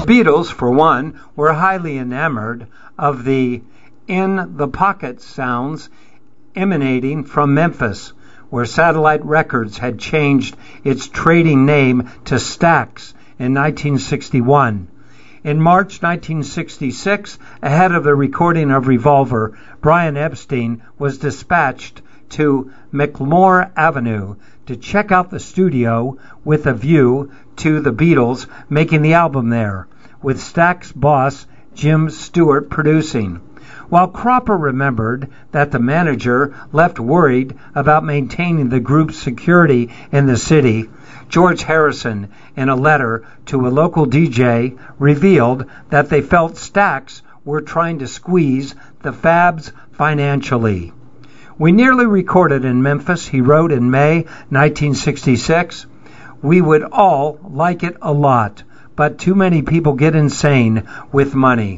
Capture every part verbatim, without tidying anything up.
Beatles, for one, were highly enamored of the in-the-pocket sounds emanating from Memphis, where Satellite Records had changed its trading name to Stax in nineteen sixty-one. In March nineteen sixty-six, ahead of the recording of Revolver, Brian Epstein was dispatched to McLemore Avenue to check out the studio with a view to the Beatles making the album there, with Stax boss Jim Stewart producing. While Cropper remembered that the manager left worried about maintaining the group's security in the city, George Harrison, in a letter to a local D J, revealed that they felt Stax were trying to squeeze the Fabs financially. "We nearly recorded in Memphis," he wrote in May nineteen sixty-six. "We would all like it a lot, but too many people get insane with money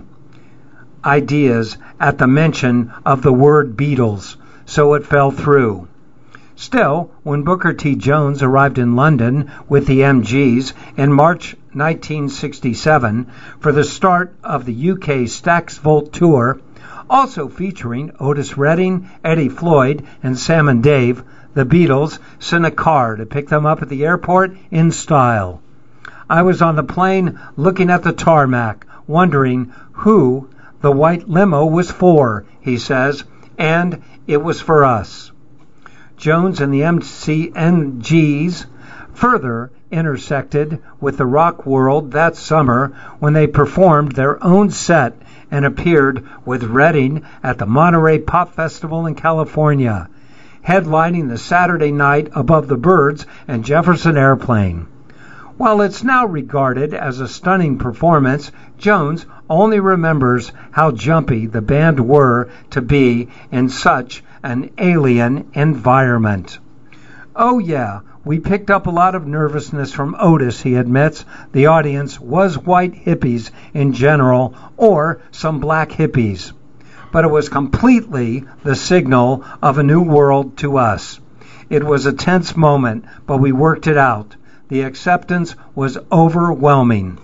ideas at the mention of the word Beatles, so it fell through." Still, when Booker T. Jones arrived in London with the M Gs in March nineteen sixty-seven for the start of the U K Stax Volt Tour, also featuring Otis Redding, Eddie Floyd, and Sam and Dave, the Beatles sent a car to pick them up at the airport in style. "I was on the plane looking at the tarmac, wondering who the white limo was for," he says, "and it was for us." Jones and the M C N Gs further intersected with the rock world that summer when they performed their own set and appeared with Redding at the Monterey Pop Festival in California, headlining the Saturday night Above the Birds and Jefferson Airplane. While it's now regarded as a stunning performance, Jones only remembers how jumpy the band were to be in such an alien environment. "Oh yeah, we picked up a lot of nervousness from Otis," he admits. "The audience was white hippies in general, or some black hippies. But it was completely the signal of a new world to us. It was a tense moment, but we worked it out. The acceptance was overwhelming."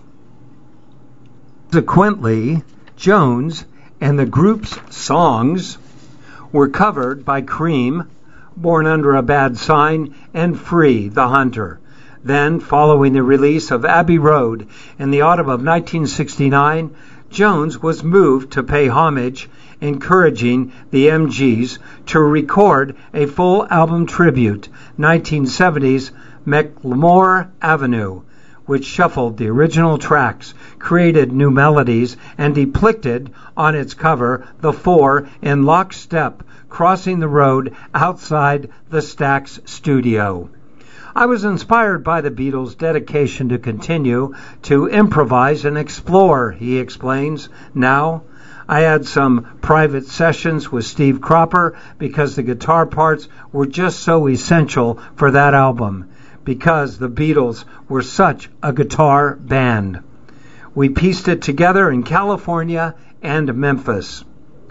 Consequently, Jones and the group's songs were covered by Cream, Born Under a Bad Sign, and Free, the Hunter. Then, following the release of Abbey Road in the autumn of nineteen sixty-nine, Jones was moved to pay homage, encouraging the M Gs to record a full album tribute, nineteen seventies McLemore Avenue, which shuffled the original tracks, created new melodies, and depicted on its cover the four in lockstep crossing the road outside the Stax studio. "I was inspired by the Beatles' dedication to continue to improvise and explore," he explains. "Now, I had some private sessions with Steve Cropper because the guitar parts were just so essential for that album, because the Beatles were such a guitar band. We pieced it together in California and Memphis."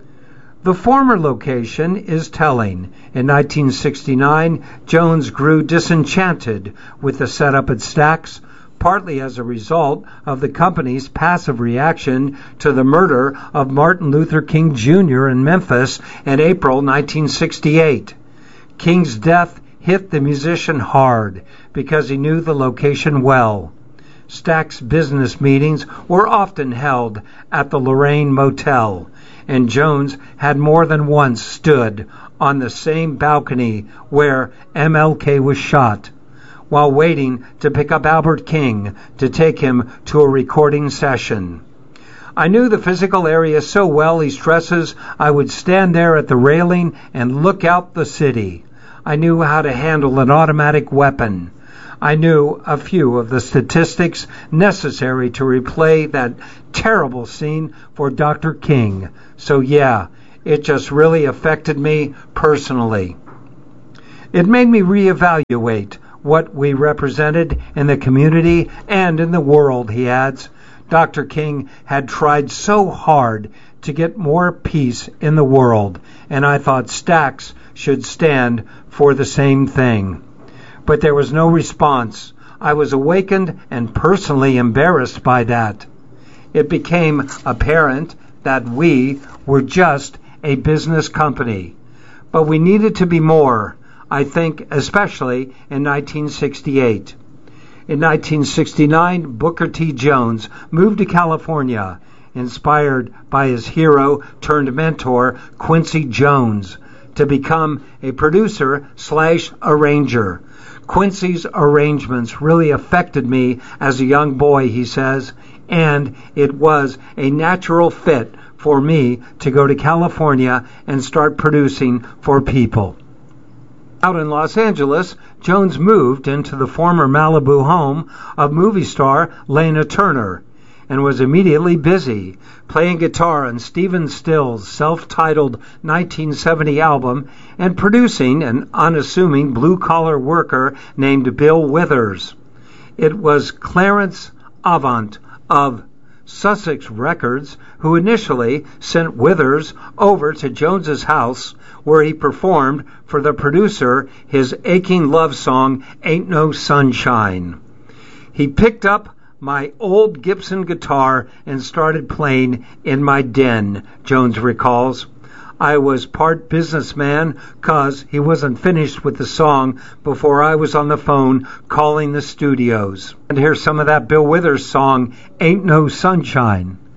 The former location is telling. In nineteen sixty-nine, Jones grew disenchanted with the setup at Stax, partly as a result of the company's passive reaction to the murder of Martin Luther King Junior in Memphis in April nineteen sixty-eight. King's death hit the musician hard because he knew the location well. Stax business meetings were often held at the Lorraine Motel, and Jones had more than once stood on the same balcony where M L K was shot, while waiting to pick up Albert King to take him to a recording session. "I knew the physical area so well," he stresses, "I would stand there at the railing and look out the city. I knew how to handle an automatic weapon. I knew a few of the statistics necessary to replay that terrible scene for Doctor King. So yeah, it just really affected me personally. It made me reevaluate what we represented in the community and in the world," he adds. Doctor King had tried so hard to get more peace in the world, and I thought Stax should stand for the same thing. But there was no response. I was awakened and personally embarrassed by that. it became apparent that we were just a business company. But we needed to be more, I think, especially in nineteen sixty-eight. In nineteen sixty-nine, Booker T. Jones moved to California, inspired by his hero turned mentor, Quincy Jones, to become a producer slash arranger. Quincy's arrangements really affected me as a young boy, he says, and it was a natural fit for me to go to California and start producing for people. Out in Los Angeles, Jones moved into the former Malibu home of movie star Lana Turner and was immediately busy playing guitar on Stephen Stills' self-titled nineteen seventy album and producing an unassuming blue-collar worker named Bill Withers. It was Clarence Avant of Sussex Records who initially sent Withers over to Jones's house, where he performed for the producer his aching love song, Ain't No Sunshine. He picked up my old Gibson guitar and started playing in my den, Jones recalls. I was part businessman because he wasn't finished with the song before I was on the phone calling the studios. And here's some of that Bill Withers song, Ain't No Sunshine.